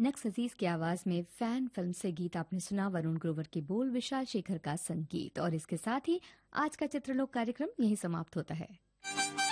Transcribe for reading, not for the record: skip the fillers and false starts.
नक्स अजीज की आवाज में फैन फिल्म से गीत आपने सुना। वरुण ग्रोवर के बोल, विशाल शेखर का संगीत। और इसके साथ ही आज का चित्रलोक कार्यक्रम यहीं समाप्त होता है।